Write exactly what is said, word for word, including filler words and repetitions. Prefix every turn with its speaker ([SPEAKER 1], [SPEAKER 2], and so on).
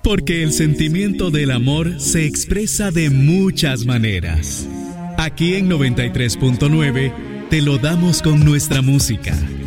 [SPEAKER 1] Porque el sentimiento del amor se expresa de muchas maneras. Aquí en noventa y tres punto nueve te lo damos con nuestra música.